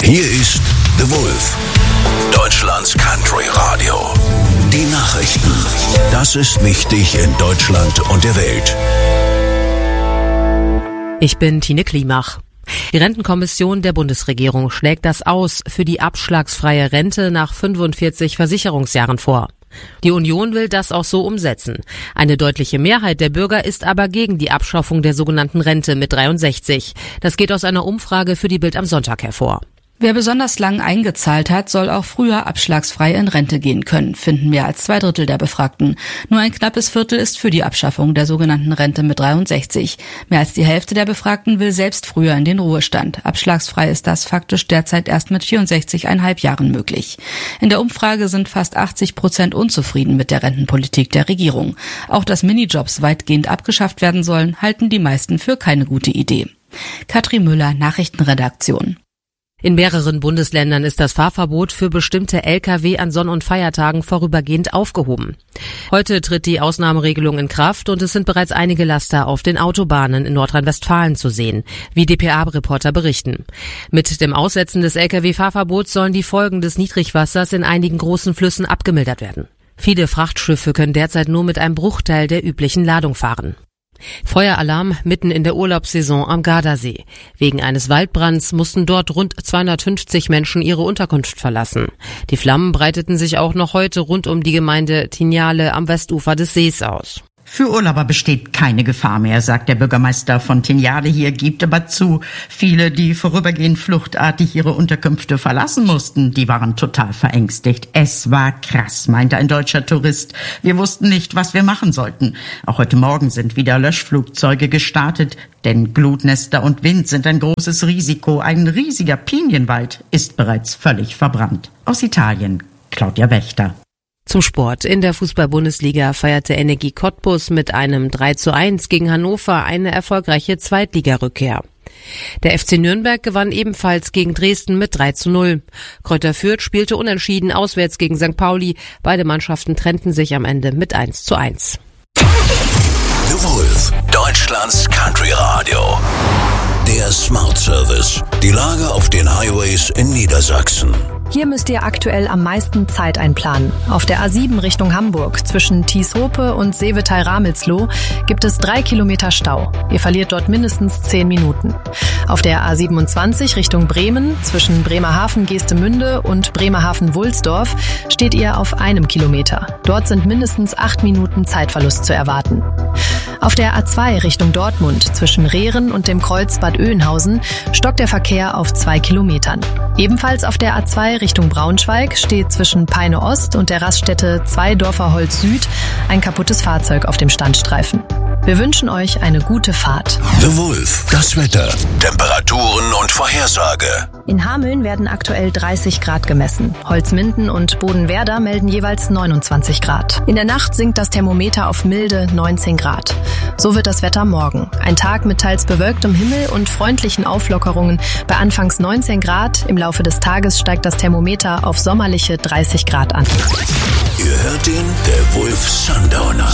Hier ist The Wolf, Deutschlands Country Radio. Die Nachrichten. Das ist wichtig in Deutschland und der Welt. Ich bin Tine Klimach. Die Rentenkommission der Bundesregierung schlägt das Aus für die abschlagsfreie Rente nach 45 Versicherungsjahren vor. Die Union will das auch so umsetzen. Eine deutliche Mehrheit der Bürger ist aber gegen die Abschaffung der sogenannten Rente mit 63. Das geht aus einer Umfrage für die Bild am Sonntag hervor. Wer besonders lang eingezahlt hat, soll auch früher abschlagsfrei in Rente gehen können, finden mehr als 2/3 der Befragten. Nur ein knappes Viertel ist für die Abschaffung der sogenannten Rente mit 63. Mehr als die Hälfte der Befragten will selbst früher in den Ruhestand. Abschlagsfrei ist das faktisch derzeit erst mit 64,5 Jahren möglich. In der Umfrage sind fast 80% unzufrieden mit der Rentenpolitik der Regierung. Auch dass Minijobs weitgehend abgeschafft werden sollen, halten die meisten für keine gute Idee. Katrin Müller, Nachrichtenredaktion. In mehreren Bundesländern ist das Fahrverbot für bestimmte Lkw an Sonn- und Feiertagen vorübergehend aufgehoben. Heute tritt die Ausnahmeregelung in Kraft und es sind bereits einige Laster auf den Autobahnen in Nordrhein-Westfalen zu sehen, wie dpa-Reporter berichten. Mit dem Aussetzen des Lkw-Fahrverbots sollen die Folgen des Niedrigwassers in einigen großen Flüssen abgemildert werden. Viele Frachtschiffe können derzeit nur mit einem Bruchteil der üblichen Ladung fahren. Feueralarm mitten in der Urlaubssaison am Gardasee. Wegen eines Waldbrands mussten dort rund 250 Menschen ihre Unterkunft verlassen. Die Flammen breiteten sich auch noch heute rund um die Gemeinde Tinjale am Westufer des Sees aus. Für Urlauber besteht keine Gefahr mehr, sagt der Bürgermeister von Tinjale hier, gibt aber zu. Viele, die vorübergehend fluchtartig ihre Unterkünfte verlassen mussten, die waren total verängstigt. Es war krass, meinte ein deutscher Tourist. Wir wussten nicht, was wir machen sollten. Auch heute Morgen sind wieder Löschflugzeuge gestartet, denn Glutnester und Wind sind ein großes Risiko. Ein riesiger Pinienwald ist bereits völlig verbrannt. Aus Italien, Claudia Wächter. Zum Sport. In der Fußball-Bundesliga feierte Energie Cottbus mit einem 3:1 gegen Hannover eine erfolgreiche Zweitligarückkehr. Der FC Nürnberg gewann ebenfalls gegen Dresden mit 3:0. Kräuter Fürth spielte unentschieden auswärts gegen St. Pauli. Beide Mannschaften trennten sich am Ende mit 1:1. The Wolf, Deutschlands Country Radio. Der Smart Service. Die Lage auf den Highways in Niedersachsen. Hier müsst ihr aktuell am meisten Zeit einplanen. Auf der A7 Richtung Hamburg zwischen Thieshope und Seevetal-Ramelsloh gibt es 3 Kilometer Stau. Ihr verliert dort mindestens 10 Minuten. Auf der A27 Richtung Bremen zwischen Bremerhaven-Geestemünde und Bremerhaven-Wulsdorf steht ihr auf 1 Kilometer. Dort sind mindestens 8 Minuten Zeitverlust zu erwarten. Auf der A2 Richtung Dortmund zwischen Rehren und dem Kreuz Bad Oeynhausen stockt der Verkehr auf 2 Kilometern. Ebenfalls auf der A2 Richtung Braunschweig steht zwischen Peine Ost und der Raststätte Zweidorfer-Holz Süd ein kaputtes Fahrzeug auf dem Standstreifen. Wir wünschen euch eine gute Fahrt. The Wolf, das Wetter, Temperaturen und Vorhersage. In Hameln werden aktuell 30 Grad gemessen. Holzminden und Bodenwerder melden jeweils 29 Grad. In der Nacht sinkt das Thermometer auf milde 19 Grad. So wird das Wetter morgen. Ein Tag mit teils bewölktem Himmel und freundlichen Auflockerungen bei anfangs 19 Grad. Im Laufe des Tages steigt das Thermometer auf sommerliche 30 Grad an. Ihr hört ihn, der Wolf Sundowner.